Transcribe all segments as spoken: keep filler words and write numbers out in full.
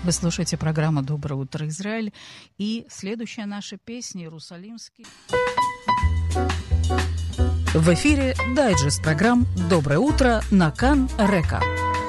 Вы слушаете программу «Доброе утро, Израиль». И следующая наша песня «Иерусалимский». В эфире дайджест программ «Доброе утро» на Кан Река.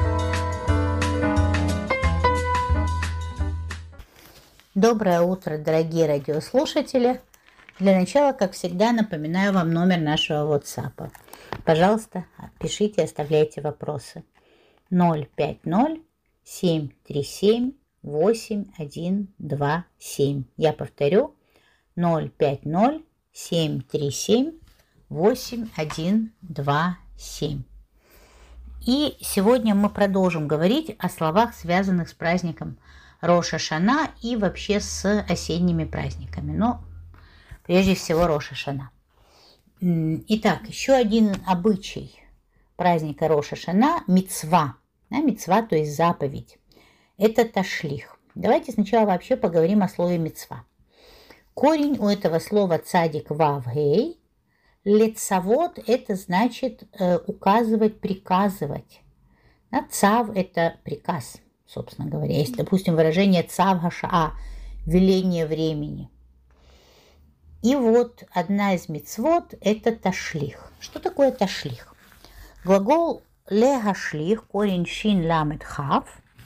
Доброе утро, дорогие радиослушатели. Для начала, как всегда, напоминаю вам номер нашего WhatsApp. Пожалуйста, пишите, оставляйте вопросы. ноль пять ноль семь три семь восемь один два семь. Я повторю. ноль пять ноль семь три семь восемь один два семь. И сегодня мы продолжим говорить о словах, связанных с праздником Рош ха-Шана и вообще с осенними праздниками. Но прежде всего Рош ха-Шана. Итак, еще один обычай праздника Рош ха-Шана – мицва. Да, мицва, то есть заповедь. Это ташлих. Давайте сначала вообще поговорим о слове мицва. Корень у этого слова цадик вав гей. Лецавод – это значит э, указывать, приказывать. Да, цав – это приказ, собственно говоря. Есть, допустим, выражение цав гашаа – веление времени. И вот одна из мицвот – это ташлих. Что такое ташлих? Глагол легашлих, корень шин ламет хав,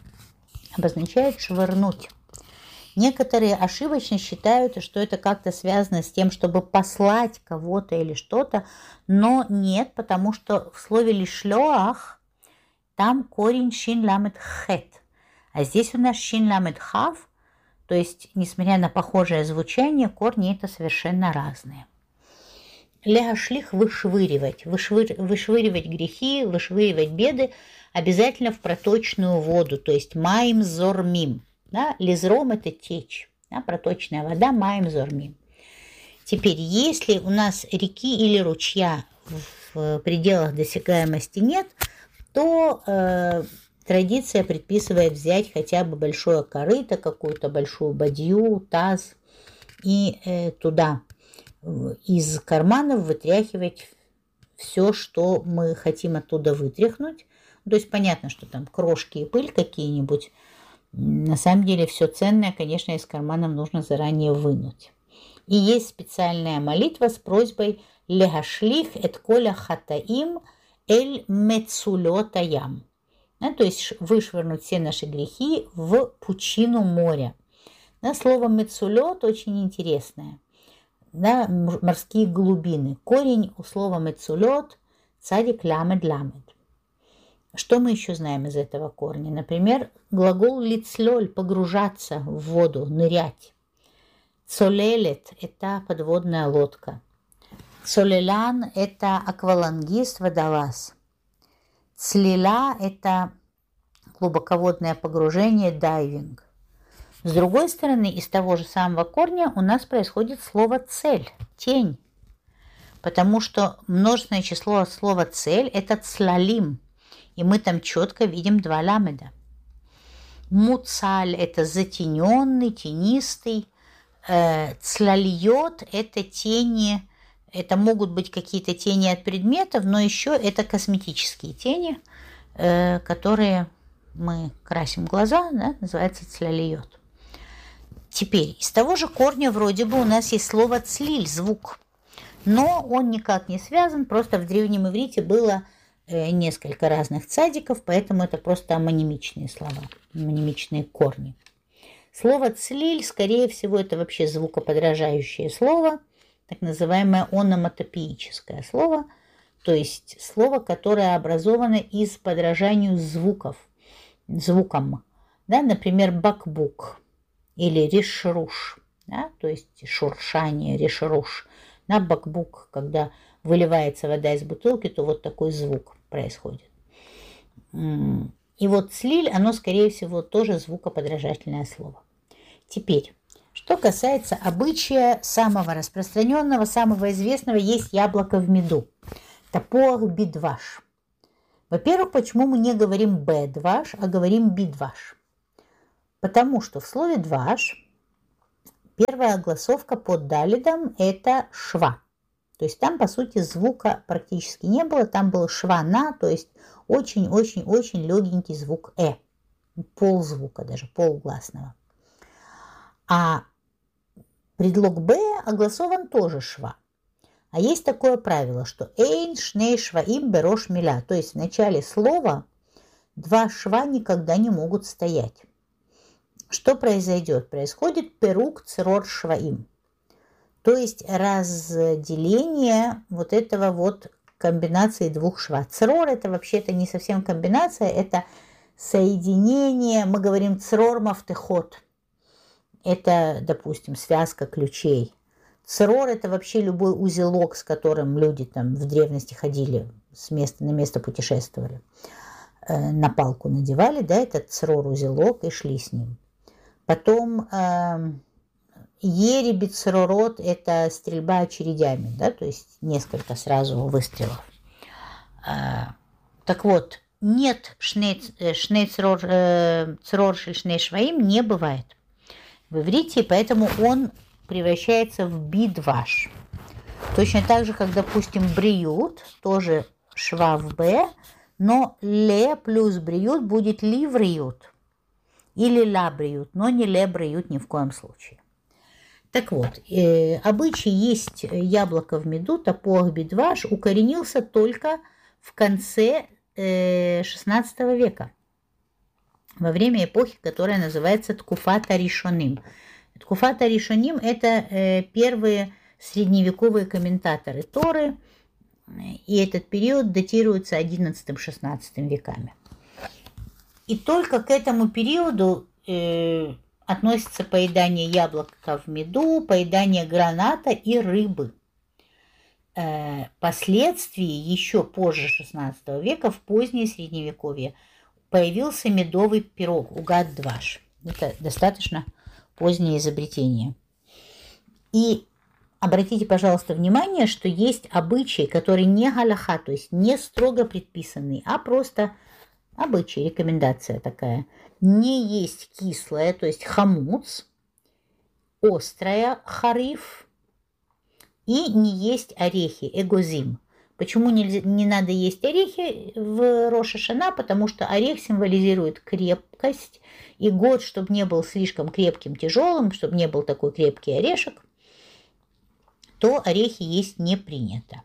обозначает швырнуть. Некоторые ошибочно считают, что это как-то связано с тем, чтобы послать кого-то или что-то, но нет, потому что в слове лишлоах там корень шин ламет хет, а здесь у нас шин ламет хав, то есть, несмотря на похожее звучание, корни это совершенно разные. Легашлих – вышвыривать, вышвыр, вышвыривать грехи, вышвыривать беды обязательно в проточную воду, то есть маим зормим. Да, лизром – это течь, да, проточная вода, маим зормим. Теперь, если у нас реки или ручья в пределах досягаемости нет, то э, традиция предписывает взять хотя бы большое корыто, какую-то большую бадью, таз и э, туда из карманов вытряхивать все, что мы хотим оттуда вытряхнуть. То есть понятно, что там крошки и пыль какие-нибудь. На самом деле все ценное, конечно, из карманов нужно заранее вынуть. И есть специальная молитва с просьбой «Легашлих эт коля хатаим эль мецулотаям». Да, то есть вышвырнуть все наши грехи в пучину моря. Да, слово «мецулот» очень интересное. Да, морские глубины. Корень у слова «мецулот» цадик ламед ламед. Что мы еще знаем из этого корня? Например, глагол лицлёль – погружаться в воду, нырять. Цолелет – это подводная лодка. Цолелан – это аквалангист, водолаз. Цлила – это глубоководное погружение, дайвинг. С другой стороны, из того же самого корня у нас происходит слово «цель» – тень. Потому что множественное число слова «цель» – это цлалим. И мы там четко видим два ламеда. Муцаль – это затененный, тенистый. Цлальот – это тени, это могут быть какие-то тени от предметов, но еще это косметические тени, которые мы красим глаза, да, называется цлальот. Теперь, из того же корня вроде бы у нас есть слово «цлиль» – звук, но он никак не связан, просто в древнем иврите было несколько разных цадиков, поэтому это просто амонимичные слова, амонимичные корни. Слово «цлиль», скорее всего, это вообще звукоподражающее слово, так называемое ономатопеическое слово, то есть слово, которое образовано из подражанию звуков, звуком. Да, например, бакбук или решруш, да, то есть шуршание, решруш. На бакбук, когда выливается вода из бутылки, то вот такой звук происходит. И вот цлиль, оно, скорее всего, тоже звукоподражательное слово. Теперь, что касается обычая самого распространенного, самого известного, есть яблоко в меду. Тапуах бидваш. Во-первых, почему мы не говорим бедваш, а говорим бидваш? Потому что в слове дваш первая огласовка под далидом – это шва. То есть там, по сути, звука практически не было, там был шва на, то есть очень-очень-очень легенький звук «э». ползвука, даже полгласного. А предлог «б» огласован тоже шва. А есть такое правило, что «эйн шней шваим берош миля», то есть в начале слова два шва никогда не могут стоять. Что произойдет? Происходит перук црор шваим, то есть разделение вот этого вот комбинации двух шва. Црор это вообще-то не совсем комбинация, это соединение, мы говорим црор мафтехот. Это, допустим, связка ключей. Црор это вообще любой узелок, с которым люди там в древности ходили, с места на место путешествовали. Э, на палку надевали, да, этот црор узелок и шли с ним. Потом э, ереби цророт это стрельба очередями, да, то есть несколько сразу выстрелов. Э, так вот, нет шней црор шней шваим не бывает в иврите, поэтому он превращается в бидваш. Точно так же, как, допустим, бриют, тоже шва в б, но ле плюс бриют будет ли вриют или ла бриют, но не ле бриют ни в коем случае. Так вот, э, обычай есть яблоко в меду, тапуах бидваш укоренился только в конце э, шестнадцатого века, во время эпохи, которая называется Ткуфат Аришоним. Ткуфат Аришоним – это э, первые средневековые комментаторы Торы, и этот период датируется одиннадцатым-шестнадцатым веками. И только к этому периоду э, относится поедание яблока в меду, поедание граната и рыбы. Э, впоследствии, еще позже шестнадцатого века, в позднее средневековье, появился медовый пирог, угад-дваш. Это достаточно позднее изобретение. И обратите, пожалуйста, внимание, что есть обычаи, которые не галаха, то есть не строго предписанные, а просто обычай, рекомендация такая. Не есть кислое, то есть хамуц, острое, хариф, и не есть орехи, эгозим. Почему нельзя, не надо есть орехи в Рош ха-Шана? Потому что орех символизирует крепкость, и год, чтобы не был слишком крепким, тяжелым, чтобы не был такой крепкий орешек, то орехи есть не принято.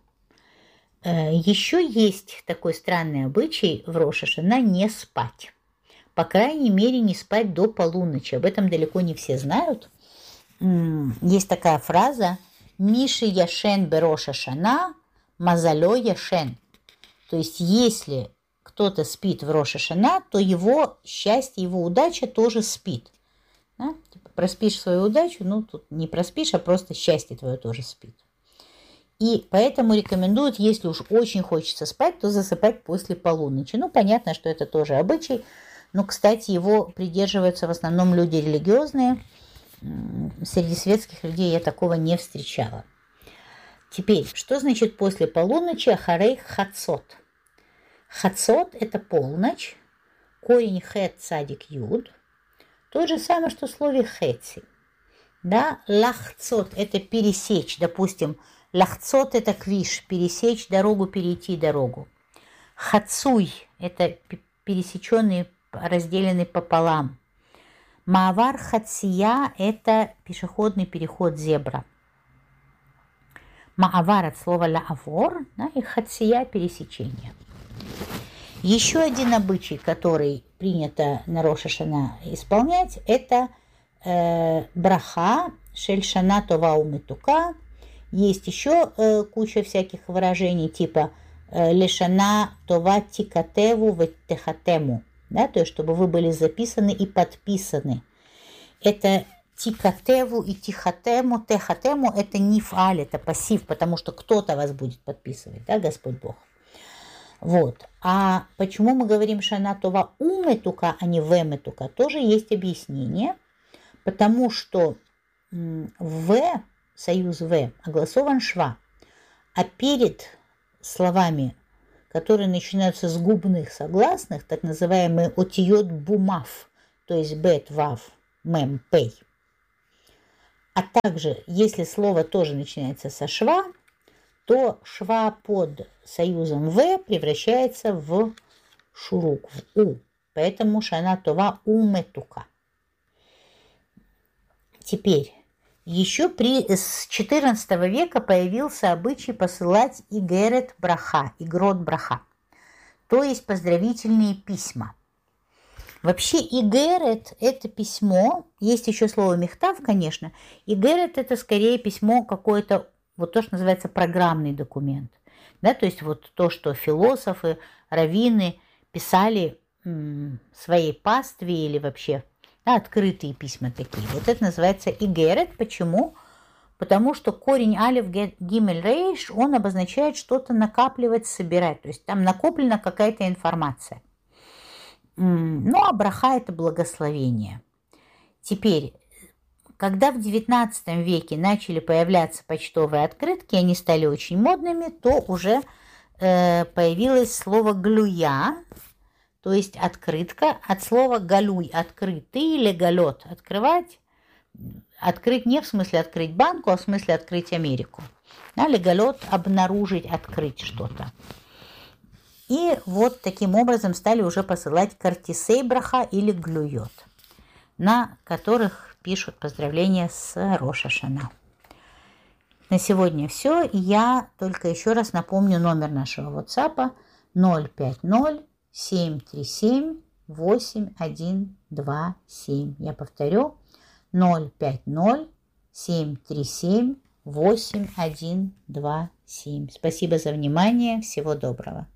Еще есть такой странный обычай в Рош ха-Шана не спать. По крайней мере, не спать до полуночи. Об этом далеко не все знают. Есть такая фраза «Миши яшен бе Рош ха-Шана, мазалё яшен». То есть, если кто-то спит в Рош ха-Шана, то его счастье, его удача тоже спит. Да? Типа, проспишь свою удачу, ну, тут не проспишь, а просто счастье твое тоже спит. И поэтому рекомендуют, если уж очень хочется спать, то засыпать после полуночи. Ну, понятно, что это тоже обычай, но, кстати, его придерживаются в основном люди религиозные. Среди светских людей я такого не встречала. Теперь, что значит после полуночи ахарей хацот? Хацот – это полночь, корень хет цадик юд, то же самое, что в слове хеци. Да? Лахцот – это пересечь, допустим, лахцот – это квиш, пересечь дорогу, перейти дорогу. Хацуй – это пересеченный, разделенный пополам. Маавар хация – это пешеходный переход, зебра. Маавар от слова лаавор, да, и хация – пересечение. Еще один обычай, который принято на Рош ха-Шана исполнять, это э, браха шель шана това умитука. Есть еще э, куча всяких выражений типа э, лешана това тикатеву веттехатему, да, то есть чтобы вы были записаны и подписаны. Это тикатеву и тихатему, техатему – это нифаль, это пассив, потому что кто-то вас будет подписывать, да, Господь Бог. Вот. А почему мы говорим шана това уметука, а не веметука, тоже есть объяснение, потому что в, союз в, огласован шва, а перед словами, которые начинаются с губных согласных, так называемые отиот бумав, то есть бет, вав, мем, пей. А также, если слово тоже начинается со шва, то шва под союзом в превращается в шурук, в у. поэтому Шана Това Уметука. Теперь, еще при, с четырнадцатого века появился обычай посылать игерет браха, игрот браха, то есть поздравительные письма. Вообще игерет – это письмо, есть еще слово мехтав, конечно. Игерет – это скорее письмо какое-то, вот то, что называется программный документ. Да, то есть вот то, что философы, раввины писали м, своей пастве или вообще, да, открытые письма такие. Вот это называется игерет. Почему? Потому что корень алев гимель рейш, он обозначает что-то накапливать, собирать. То есть там накоплена какая-то информация. Ну, а браха – это благословение. Теперь, когда в девятнадцатом веке начали появляться почтовые открытки, они стали очень модными, то уже э, появилось слово «глюя», то есть открытка, от слова «галюй» – открытый или «галет» – открывать. Открыть не в смысле открыть банку, а в смысле открыть Америку. Да, «легалет» – обнаружить, открыть что-то. И вот таким образом стали уже посылать картисей браха или глюйот, на которых пишут поздравления с Рош ха-Шана. На сегодня все. Я только еще раз напомню номер нашего WhatsApp ноль пять ноль семь три семь восемь один два семь. Я повторю, ноль пять ноль семь три семь восемь один два семь. Спасибо за внимание. Всего доброго.